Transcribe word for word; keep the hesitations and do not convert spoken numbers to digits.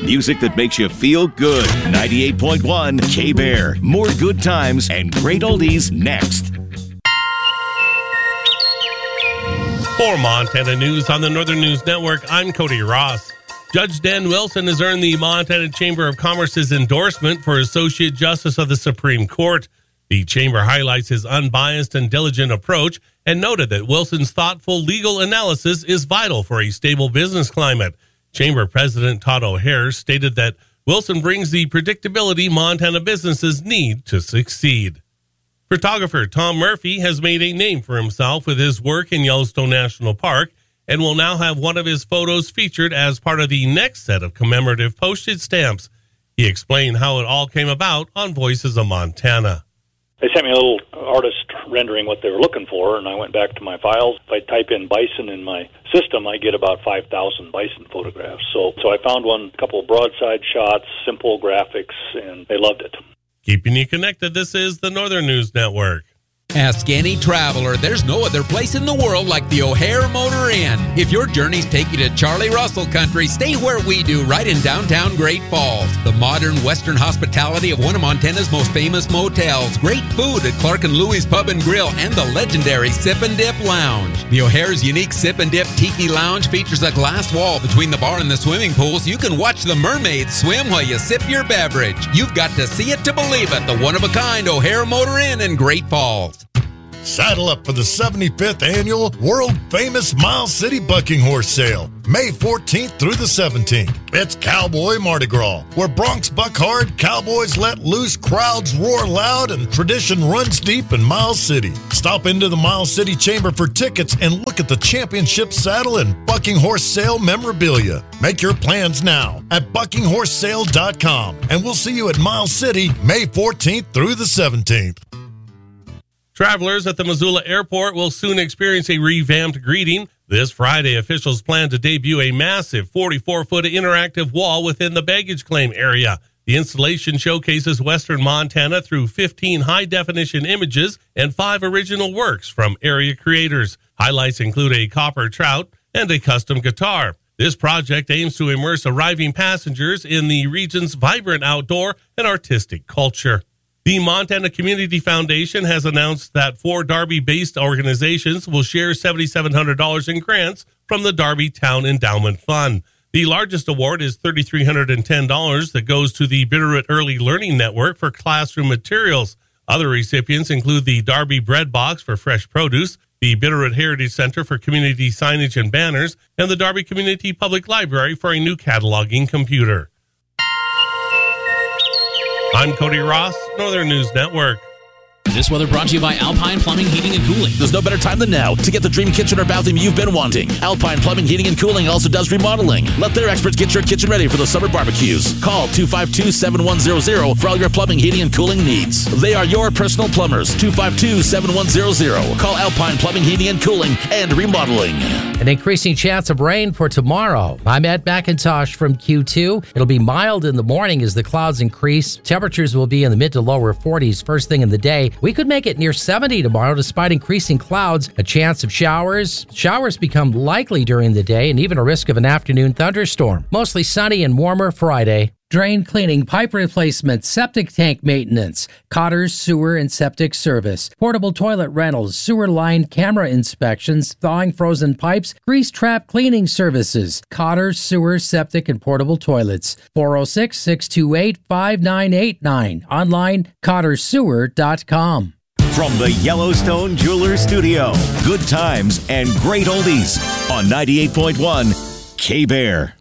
Music that makes you feel good. ninety-eight point one K-Bear. More good times and great oldies next. For Montana News on the Northern News Network, I'm Cody Ross. Judge Dan Wilson has earned the Montana Chamber of Commerce's endorsement for Associate Justice of the Supreme Court. The Chamber highlights his unbiased and diligent approach and noted that Wilson's thoughtful legal analysis is vital for a stable business climate. Chamber President Todd O'Hare stated that Wilson brings the predictability Montana businesses need to succeed. Photographer Tom Murphy has made a name for himself with his work in Yellowstone National Park and will now have one of his photos featured as part of the next set of commemorative postage stamps. He explained how it all came about on Voices of Montana. They sent me a little artist rendering what they were looking for, and I went back to my files. If I type in bison in my system, I get about five thousand bison photographs. So, so I found one, a couple of broadside shots, simple graphics, and they loved it. Keeping you connected, this is the Northern News Network. Ask any traveler. There's no other place in the world like the O'Hare Motor Inn. If your journeys take you to Charlie Russell country, stay where we do, right in downtown Great Falls. The modern Western hospitality of one of Montana's most famous motels. Great food at Clark and Louie's Pub and Grill and the legendary Sip and Dip Lounge. The O'Hare's unique Sip and Dip Tiki Lounge features a glass wall between the bar and the swimming pool so you can watch the mermaids swim while you sip your beverage. You've got to see it to believe it. The one-of-a-kind O'Hare Motor Inn in Great Falls. Saddle up for the seventy-fifth annual world-famous Miles City Bucking Horse Sale, May fourteenth through the seventeenth. It's Cowboy Mardi Gras, where Bronx buck hard, cowboys let loose, crowds roar loud, and tradition runs deep in Miles City. Stop into the Miles City Chamber for tickets and look at the championship saddle and Bucking Horse Sale memorabilia. Make your plans now at bucking horse sale dot com, and we'll see you at Miles City May fourteenth through the seventeenth. Travelers at the Missoula Airport will soon experience a revamped greeting. This Friday, officials plan to debut a massive forty-four foot interactive wall within the baggage claim area. The installation showcases Western Montana through fifteen high-definition images and five original works from area creators. Highlights include a copper trout and a custom guitar. This project aims to immerse arriving passengers in the region's vibrant outdoor and artistic culture. The Montana Community Foundation has announced that four Darby-based organizations will share seven thousand seven hundred dollars in grants from the Darby Town Endowment Fund. The largest award is three thousand three hundred ten dollars that goes to the Bitterroot Early Learning Network for classroom materials. Other recipients include the Darby Bread Box for fresh produce, the Bitterroot Heritage Center for community signage and banners, and the Darby Community Public Library for a new cataloging computer. I'm Cody Ross, Northern News Network. This weather brought to you by Alpine Plumbing, Heating, and Cooling. There's no better time than now to get the dream kitchen or bathroom you've been wanting. Alpine Plumbing, Heating, and Cooling also does remodeling. Let their experts get your kitchen ready for the summer barbecues. Call two five two, seven one zero zero for all your plumbing, heating, and cooling needs. They are your personal plumbers. two five two, seven one zero zero. Call Alpine Plumbing, Heating, and Cooling and Remodeling. An increasing chance of rain for tomorrow. I'm Ed McIntosh from Q two. It'll be mild in the morning as the clouds increase. Temperatures will be in the mid to lower forties first thing in the day. We could make it near seventy tomorrow despite increasing clouds. A chance of showers. Showers become likely during the day and even a risk of an afternoon thunderstorm. Mostly sunny and warmer Friday. Drain cleaning, pipe replacement, septic tank maintenance, Cotter's sewer and septic service, portable toilet rentals, sewer line camera inspections, thawing frozen pipes, grease trap cleaning services, Cotter's sewer, septic, and portable toilets. four oh six, six two eight, five nine eight nine. Online, cotters sewer dot com. From the Yellowstone Jewelers Studio, good times and great oldies on ninety-eight point one K-Bear.